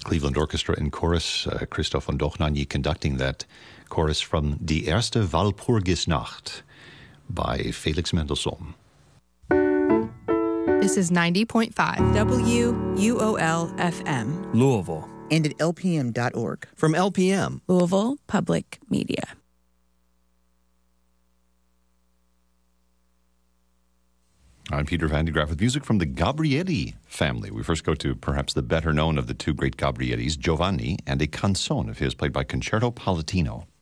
Cleveland Orchestra and Chorus, Christoph von Dochnanyi conducting that chorus from Die erste Walpurgisnacht by Felix Mendelssohn. This is 90.5 WUOL-FM. Louisville. And at lpm.org. From LPM. Louisville Public Media. I'm Peter Van de Graaff with music from the Gabrieli family. We first go to perhaps the better known of the two great Gabrielis, Giovanni, and a canzone of his played by Concerto Palatino.